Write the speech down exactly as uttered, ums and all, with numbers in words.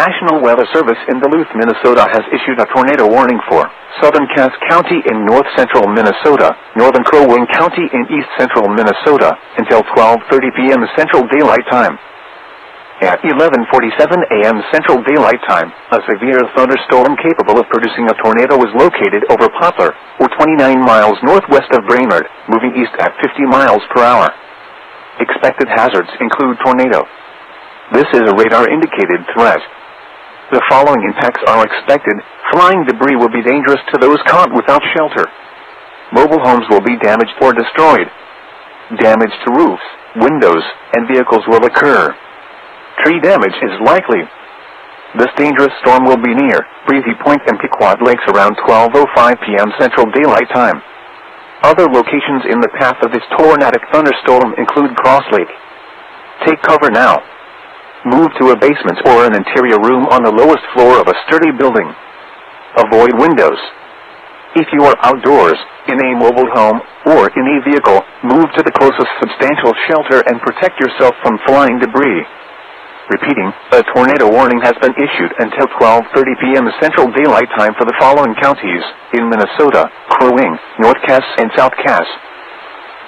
National Weather Service in Duluth, Minnesota has issued a tornado warning for southern Cass County in north-central Minnesota, northern Crow Wing County in east-central Minnesota, until twelve thirty p m Central Daylight Time. At eleven forty-seven a m Central Daylight Time, a severe thunderstorm capable of producing a tornado was located over Poplar, or twenty-nine miles northwest of Brainerd, moving east at fifty miles per hour. Expected hazards include tornado. This is a radar-indicated threat. The following impacts are expected. Flying debris will be dangerous to those caught without shelter. Mobile homes will be damaged or destroyed. Damage to roofs, windows, and vehicles will occur. Tree damage is likely. This dangerous storm will be near Breezy Point and Pequot Lakes around twelve oh five p m Central Daylight Time. Other locations in the path of this tornadic thunderstorm include Cross Lake. Take cover now. Move to a basement or an interior room on the lowest floor of a sturdy building. Avoid windows. If you are outdoors, in a mobile home, or in a vehicle, move to the closest substantial shelter and protect yourself from flying debris. Repeating, a tornado warning has been issued until twelve thirty p m Central Daylight Time for the following counties in Minnesota: Crow Wing, North Cass, and South Cass.